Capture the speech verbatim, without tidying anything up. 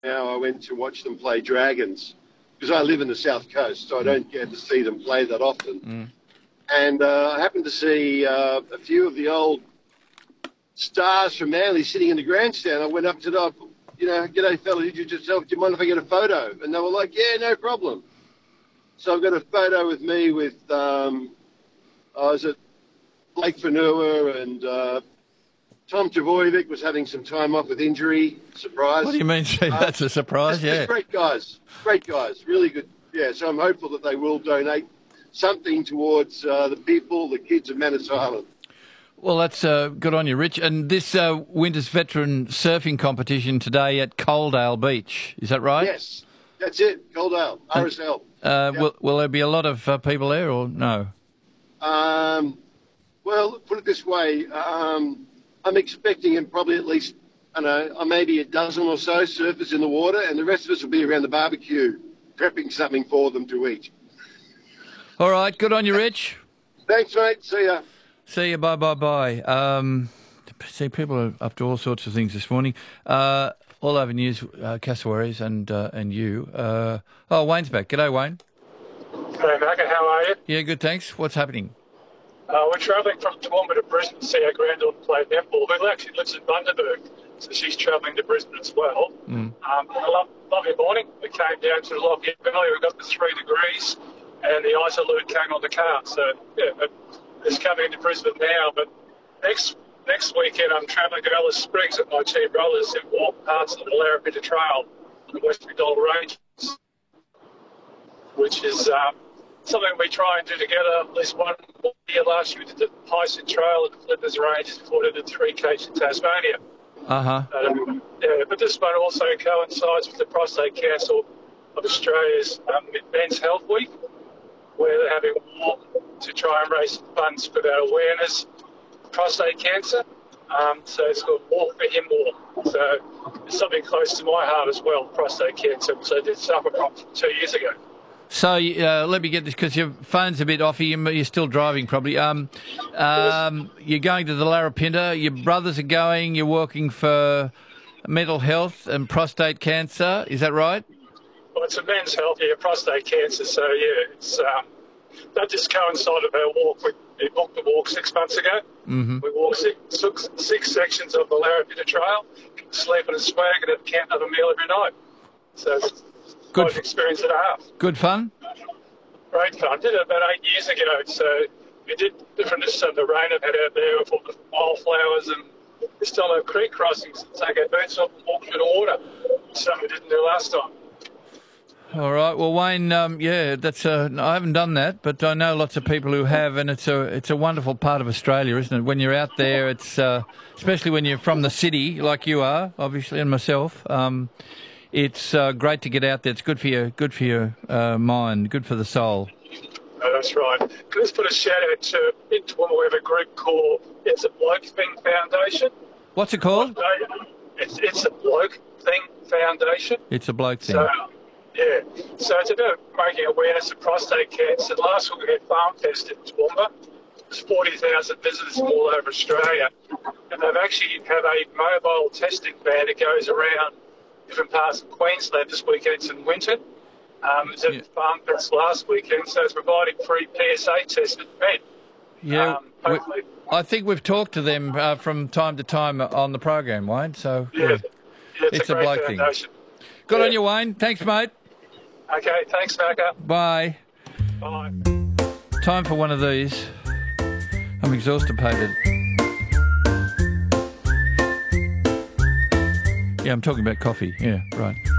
now I went to watch them play Dragons because I live in the South Coast, so I don't get to see them play that often. Mm. And uh, I happened to see uh, a few of the old stars from Manly sitting in the grandstand. I went up to them, you know, g'day fella, did you just, do you mind if I get a photo? And they were like, yeah, no problem. So I've got a photo with me with, um, I was at Blake Fanua and uh, Tom Trbojevic was having some time off with injury. Surprise. What do you mean? Uh, That's a surprise, just, yeah. just great guys. Great guys. Really good. Yeah, so I'm hopeful that they will donate something towards uh, the people, the kids of Manus Island. Well, that's uh, good on you, Rich. And this uh, Winter's Veteran Surfing Competition today at Coaldale Beach, is that right? Yes, that's it, Coaldale, R S L. Uh, yep. will, will there be a lot of uh, people there or no? Um, well, put it this way, um, I'm expecting probably at least, I don't know, maybe a dozen or so surfers in the water, and the rest of us will be around the barbecue prepping something for them to eat. All right, good on you, Rich. Thanks, mate. See ya. See you. Bye, bye, bye. Um, see, people are up to all sorts of things this morning. Uh, all over news, uh, Cassowaries and uh, and you. Uh, oh, Wayne's back. G'day, Wayne. Hey, Macca, how are you? Yeah, good, thanks. What's happening? Uh, we're travelling from Toowoomba to Brisbane to see our granddaughter play netball, who actually lives in Bundaberg, so she's travelling to Brisbane as well. Mm. Um, a lo- lovely morning. We came down to the Lockyer Valley. We got the three degrees, and the isolute came on the car. So, yeah, but it's coming into Brisbane now. But next next weekend, I'm travelling to Alice Springs with my two brothers and walk parts of the Larapinta Trail on the West McDonald Ranges, which is um, something we try and do together at least one year. Last year we did the Hyson Trail at the Flippers Ranges before we did the three Ks in Tasmania. Uh-huh. Um, yeah, but this one also coincides with the Prostate Council of Australia's um, Men's Health Week, where they're having a walk to try and raise funds for that awareness of prostate cancer. Um, so it's called Walk for Him Walk. So it's something close to my heart as well, prostate cancer, which I did suffer from two years ago. So uh, let me get this, because your phone's a bit offy. You're you're still driving, probably. Um, um, you're going to the Larapinta. Your brothers are going. You're working for mental health and prostate cancer. Is that right? Well, it's a men's health, yeah, prostate cancer. So, yeah, it's um, that just coincided with our walk. We, we booked the walk six months ago. Mm-hmm. We walked six, six, six sections of the Larapinta Trail, sleep in a swag and have a camp, have a meal every night. So it's Good quite an experience and a half. Good fun? Great fun. Did it about eight years ago. So we did different this the rain I've had out there with all the wildflowers, and we still have creek crossings to take our boots off and walk through the water. Something we didn't do last time. All right. Well, Wayne, um, yeah, that's uh, I haven't done that, but I know lots of people who have, and it's a it's a wonderful part of Australia, isn't it? When you're out there, it's uh, especially when you're from the city, like you are, obviously, and myself. Um, it's uh, great to get out there. It's good for your good for your uh, mind, good for the soul. Oh, that's right. Can I just put a shout out to in Toowoomba, we have a group called It's a Bloke Thing Foundation. What's it called? It's it's a Bloke Thing Foundation. It's a bloke thing. So, yeah, so it's about making awareness of prostate cancer. Last week we had Farm Fest in Toowoomba. There's forty thousand visitors from all over Australia, and they've actually have a mobile testing van that goes around different parts of Queensland this weekend. It's in Winton. Um, it was at Yeah. Farm Fest last weekend, so it's providing free P S A tests for men. Yeah, Um, hopefully, we, I think we've talked to them uh, from time to time on the program, Wayne. So yeah, yeah, it's, it's a a great bloke thing. foundation. good Yeah. on you, Wayne. Thanks, mate. Okay, thanks, Macca. Bye. Bye. Time for one of these. I'm exhausted-pated. Yeah, I'm talking about coffee. Yeah, right.